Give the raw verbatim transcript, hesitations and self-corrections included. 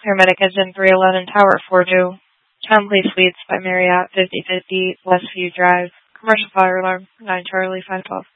Paramedic Engine three eleven Tower four two. Town Place Suites by Marriott, fifty fifty Westview Drive. Commercial fire alarm, nine Charlie five twelve.